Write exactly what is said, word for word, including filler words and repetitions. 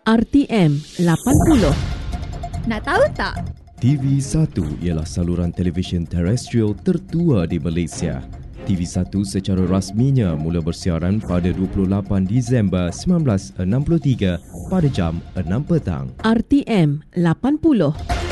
R T M lapan puluh. Nak tahu tak? T V satu ialah saluran televisyen terestrial tertua di Malaysia. T V satu secara rasminya mula bersiaran pada dua puluh lapan Disember seribu sembilan ratus enam puluh tiga pada jam enam petang. R T M lapan puluh.